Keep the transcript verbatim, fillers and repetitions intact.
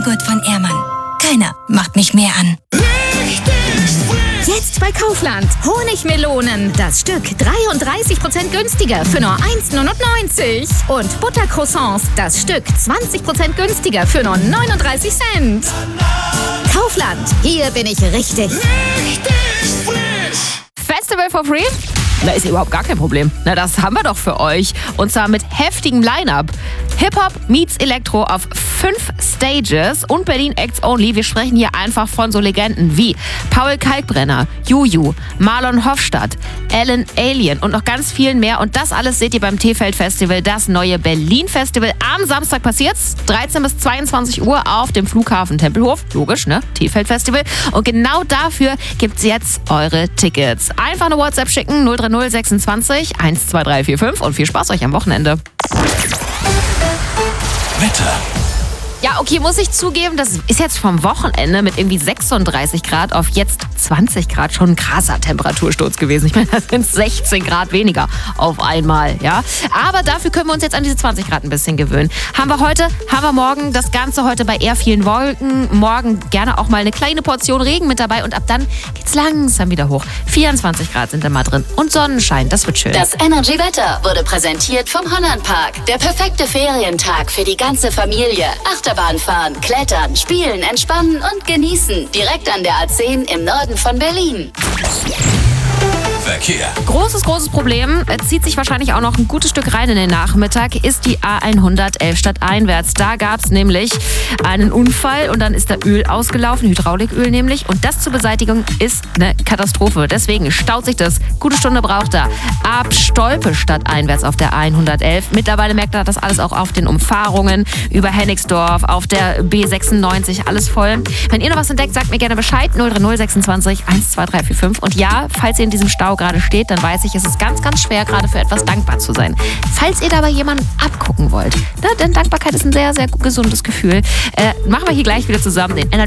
Joghurt von Ehrmann. Keiner macht mich mehr an. Jetzt bei Kaufland. Honigmelonen. Das Stück dreiunddreißig Prozent günstiger für nur eins neunundneunzig. Und Buttercroissants. Das Stück zwanzig Prozent günstiger für nur neununddreißig Cent. Kaufland. Hier bin ich richtig. Richtig frisch. Festival for free? Na, ist ja überhaupt gar kein Problem. Na, das haben wir doch für euch. Und zwar mit heftigem Line-Up. Hip-Hop meets Elektro auf fünf Stages und Berlin Acts Only. Wir sprechen hier einfach von so Legenden wie Paul Kalkbrenner, Juju, Marlon Hofstadt, Alan Alien und noch ganz vielen mehr. Und das alles seht ihr beim T-Feld Festival, das neue Berlin-Festival. Am Samstag passiert's, dreizehn bis zweiundzwanzig Uhr auf dem Flughafen Tempelhof. Logisch, ne? T-Feld Festival. Und genau dafür gibt's jetzt eure Tickets. Einfach eine WhatsApp schicken, null drei null sechsundzwanzig eins zwei drei vier fünf und viel Spaß euch am Wochenende. Wetter. Ja, okay, muss ich zugeben, das ist jetzt vom Wochenende mit irgendwie sechsunddreißig Grad auf jetzt zwanzig Grad schon ein krasser Temperatursturz gewesen. Ich meine, das sind sechzehn Grad weniger auf einmal, ja. Aber dafür können wir uns jetzt an diese zwanzig Grad ein bisschen gewöhnen. Haben wir heute, haben wir morgen, das Ganze heute bei eher vielen Wolken. Morgen gerne auch mal eine kleine Portion Regen mit dabei und ab dann geht's langsam wieder hoch. vierundzwanzig Grad sind da mal drin und Sonnenschein, das wird schön. Das Energy-Wetter wurde präsentiert vom Hollandpark. Der perfekte Ferientag für die ganze Familie. Achterbahn fahren, klettern, spielen, entspannen und genießen. Direkt an der A zehn im Norden von Berlin. Verkehr. Großes, großes Problem, äh, zieht sich wahrscheinlich auch noch ein gutes Stück rein in den Nachmittag, ist die A hundertelf stadteinwärts. Da gab es nämlich einen Unfall und dann ist da Öl ausgelaufen, Hydrauliköl nämlich. Und das zur Beseitigung ist eine Katastrophe. Deswegen staut sich das. Gute Stunde braucht er. Ab Stolpe stadteinwärts auf der A hundertelf. Mittlerweile merkt er das alles auch auf den Umfahrungen über Hennigsdorf, auf der B sechsundneunzig, alles voll. Wenn ihr noch was entdeckt, sagt mir gerne Bescheid. null drei null sechsundzwanzig eins zwei drei vier fünf. Und ja, falls ihr in diesem Stau gerade steht, dann weiß ich, es ist ganz, ganz schwer, gerade für etwas dankbar zu sein. Falls ihr dabei jemanden abgucken wollt, na, denn Dankbarkeit ist ein sehr, sehr gesundes Gefühl, äh, machen wir hier gleich wieder zusammen den Energy